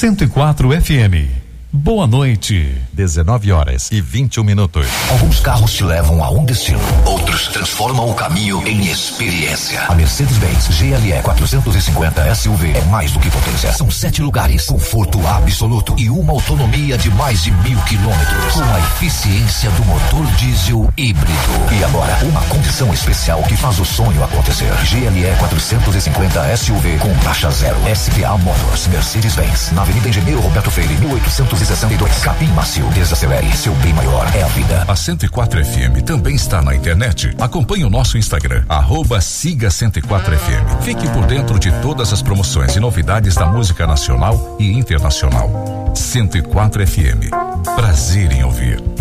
104 FM. Boa noite. 19h21. Alguns carros te levam a um destino, outros transformam o caminho em experiência. A Mercedes-Benz GLE 450 SUV é mais do que potência. São 7 lugares, conforto absoluto e uma autonomia de mais de 1000 quilômetros, com a eficiência do motor diesel híbrido. E agora, uma condição especial que faz o sonho acontecer. GLE 450 SUV com taxa zero. SPA Motors, Mercedes-Benz, na Avenida Engenheiro Roberto Freire, 1862. Capim Macio, desacelere, seu bem maior é a vida. A 104 FM também está na internet. Acompanhe o nosso Instagram, @siga 104 FM. Fique por dentro de todas as promoções e novidades da música nacional e internacional. 104 FM. Prazer em ouvir.